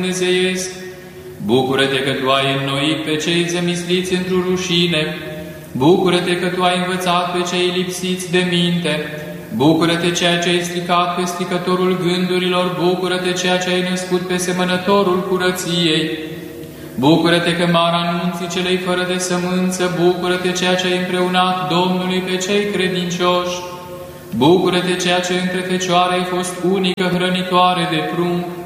dumnezeiesc. Bucură-te că Tu ai înnoit pe cei zămisliți într-o rușine. Bucură-te că Tu ai învățat pe cei lipsiți de minte. Bucură-te ceea ce ai stricat pe stricătorul gândurilor. Bucură-te ceea ce ai născut pe semănătorul curăției. Bucură-te că mare anunții celei fără de sămânță. Bucură-te ceea ce ai împreunat Domnului pe cei credincioși. Bucură-te ceea ce între fecioare ai fost unică hrănitoare de prunc.